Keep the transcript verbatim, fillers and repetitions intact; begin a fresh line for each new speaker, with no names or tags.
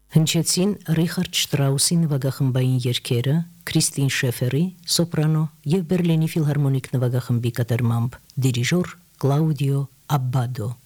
Հնչեցին Ռիխարդ Շտրաուսի նվագախմբային երգերը, Քրիստին Շեֆերի սոպրանո եւ Բերլինի ֆիլհարմոնիկ նվագախմբի կատարմամբ դիրիժոր Կլաուդիո Աբբադո։